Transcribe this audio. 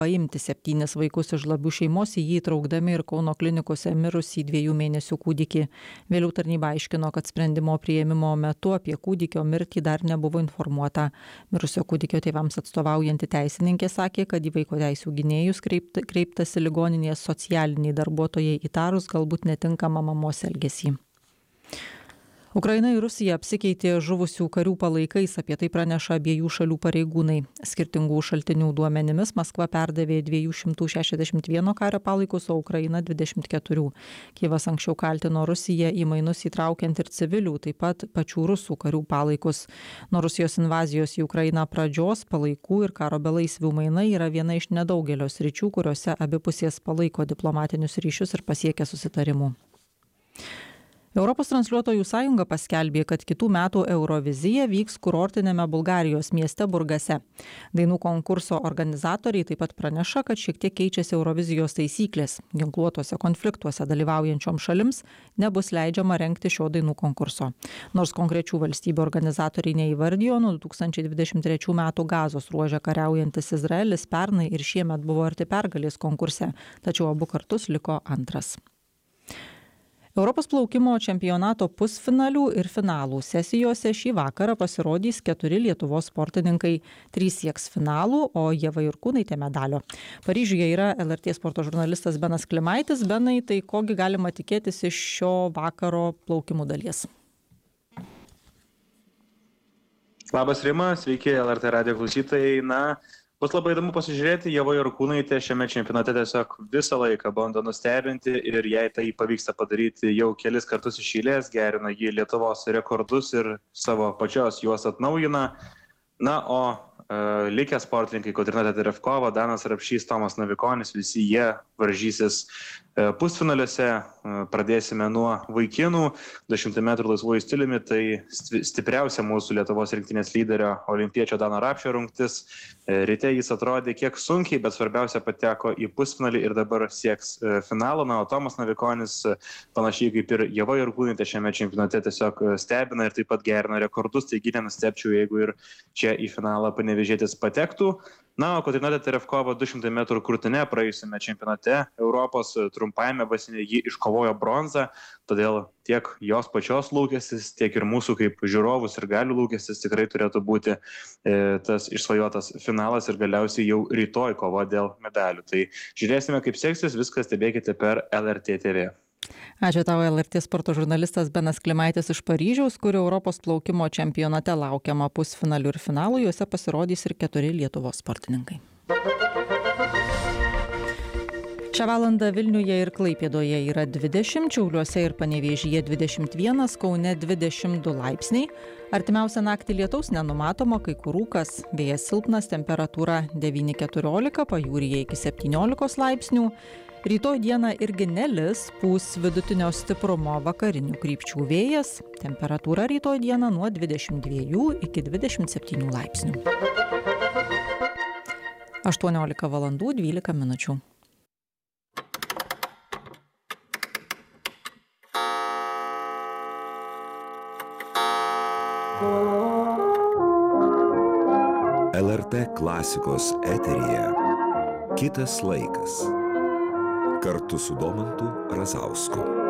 paimti 7 vaikus iš Labių šeimos, į jį įtraukdami ir Kauno klinikose mirusį 2 mėnesių kūdikį. Vėliau tarnyba aiškino, kad sprendimo priėmimo metu apie kūdikio mirtį dar nebuvo informuota. Mirusio kūdikio tėvams atstovaujanti teisininkė sakė, kad į vaiko teisių gynėjus kreiptasi ligoninės socialiniai darbuotojai įtarus galbūt netinkamą mamos elgesį. Ukraina ir Rusija apsikeitė žuvusių karių palaikais, apie tai praneša abiejų šalių pareigūnai. Skirtingų šaltinių duomenimis Maskva perdavė 261 kario palaikus, o Ukraina 24. Kijevas anksčiau kaltino Rusiją į mainus įtraukiant ir civilių, taip pat pačių rusų karių palaikus. Nuo Rusijos invazijos į Ukrainą pradžios palaikų ir karo belaisvių mainai yra viena iš nedaugelio sričių, kuriuose abi pusės palaiko diplomatinius ryšius ir pasiekia susitarimų. Europos transliuotojų sąjunga paskelbė, kad kitų metų Eurovizija vyks kurortiniame Bulgarijos mieste Burgase. Dainų konkurso organizatoriai taip pat praneša, kad šiek tiek keičiasi Eurovizijos taisyklės. Ginkluotuose konfliktuose dalyvaujančioms šalims nebus leidžiama rengti šio dainų konkurso. Nors konkrečių valstybių organizatoriai neįvardijo, nuo 2023 metų Gazos ruože kariaujantis Izraelis pernai ir šiemet buvo arti pergalės konkurse, tačiau abu kartus liko antras. Europos plaukimo čempionato pusfinalių ir finalų sesijose šį vakarą pasirodys 4 Lietuvos sportininkai, 3 sieks finalų, o Ieva Jurkūnaitė medalio. Paryžiuje yra LRT sporto žurnalistas Benas Klimaitis. Benai, tai kogi galima tikėtis iš šio vakaro plaukimų dalies? Labas Rima, sveiki LRT radijo klausytojai. Bus labai įdomu pasižiūrėti, Ieva Jurkūnaitė šiame čempionate tiesiog visą laiką bando nustebinti ir jai tai pavyksta padaryti jau kelis kartus iš eilės, gerina jį Lietuvos rekordus ir savo pačios juos atnaujina. O likę sportininkai Kotryna Teterevkova, Danas Rapšys, Tomas Navikonis, visi jie varžysis pusfinaliuose. Pradėsime nuo vaikinų 200 metrų laisvuoju stiliumi, tai stipriausia mūsų Lietuvos rinktinės lyderio olimpiečio Dano Rapšio rungtis. Ryte jis atrodė kiek sunkiai, bet svarbiausia pateko į pusfinalį ir dabar sieks finalo. O Tomas Navikonis, panašiai kaip ir Ieva Jurkūnaitė, šiame čempionate tiesiog stebina ir taip pat gerina rekordus, taigi nenustebčiau, jeigu ir čia į finalą panevėžietis patektų. O Kotryna Teterevkova 200 metrų krūtine praėjusiame čempionate Europos trumpajame baseine ji iškovojo bronzą, todėl tiek jos pačios lūkestis, tiek ir mūsų kaip žiūrovus ir galių lūkestis tikrai turėtų būti tas išsvajotas finalas ir galiausiai jau rytoj kova dėl medalių. Tai žiūrėsime, kaip seksis, viską stebėkite per LRT TV. Ačiū tau, LRT sporto žurnalistas Benas Klimaitis iš Paryžiaus, kur Europos plaukimo čempionate laukiama pusfinalių ir finalų, juose pasirodys ir 4 Lietuvos sportininkai. Šią valandą Vilniuje ir Klaipėdoje yra 20, Šiauliuose ir Panevėžyje 21, Kaune 22 laipsniai. Artimiausią naktį lietaus nenumatoma, kai kur rūkas, vėjas silpnas, temperatūra 9–14, pajūryje iki 17 laipsnių. Rytoj dieną irgi nelis, pūs vidutinio stiprumo vakarinių krypčių vėjas, temperatūra rytoj dieną nuo 22 iki 27 laipsnių. 18 valandų 12 minučių. LRT klasikos eteryje kitas laikas. Kartu su Domantu Razausku.